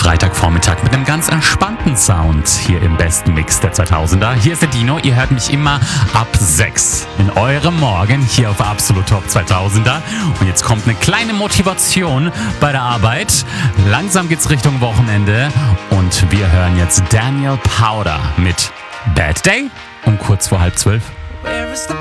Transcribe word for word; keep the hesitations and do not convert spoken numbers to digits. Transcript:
Freitagvormittag mit einem ganz entspannten Sound hier im besten Mix der zweitausender. Hier ist der Dino, ihr hört mich immer ab sechs in eurem Morgen hier auf Absolut Top zweitausender. Und jetzt kommt eine kleine Motivation bei der Arbeit. Langsam geht's Richtung Wochenende und wir hören jetzt Daniel Powder mit Bad Day um kurz vor halb zwölf.